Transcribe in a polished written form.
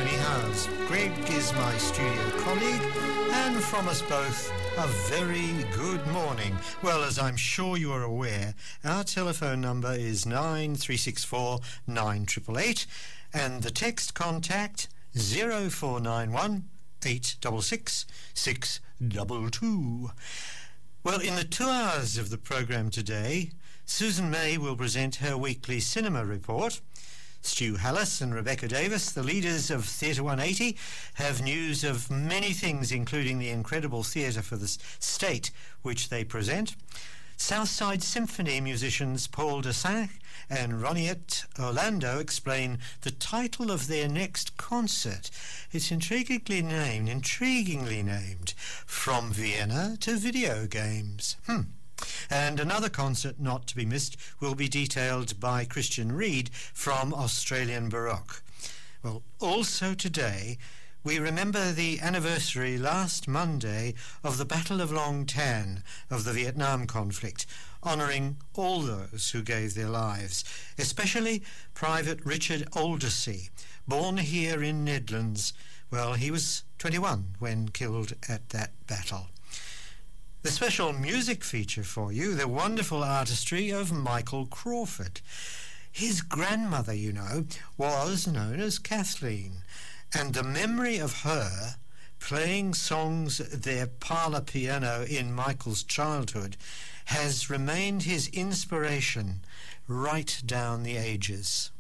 Tony Howes. Greg is my studio colleague, and from us both, a very good morning. Well, as I'm sure you are aware, our telephone number is 9364 9888, and the text contact 0491 866 622. Well, in the 2 hours of the programme today, Susan May will present her weekly cinema report. Stu Hallis and Rebecca Davis, the leaders of Theatre 180, have news of many things, including the incredible Theatre for the State, which they present. Southside Symphony musicians Paul Dessin and Roniette Orlando explain the title of their next concert. It's intriguingly named From Vienna to Video Games. And another concert not to be missed will be detailed by Christian Reid from Australian Baroque. Well, also today, we remember the anniversary last Monday of the Battle of Long Tan of the Vietnam conflict, honouring all those who gave their lives, especially Private Richard Aldersey, born here in Nedlands. Well, he was 21 when killed at that battle. The special music feature for you, the wonderful artistry of Michael Crawford. His grandmother, you know, was known as Kathleen, and the memory of her playing songs at their parlour piano in Michael's childhood has remained his inspiration right down the ages.